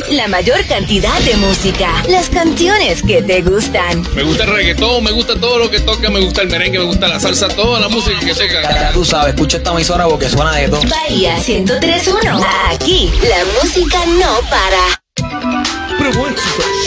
La mayor cantidad de música. Las canciones que te gustan. Me gusta el reggaetón, me gusta todo lo que toca, me gusta el merengue, me gusta la salsa, toda la música que toca. Ya tú sabes, escucha esta emisora porque suena de todo. Bahía 103.1. Aquí la música no para. Pro Éxitos.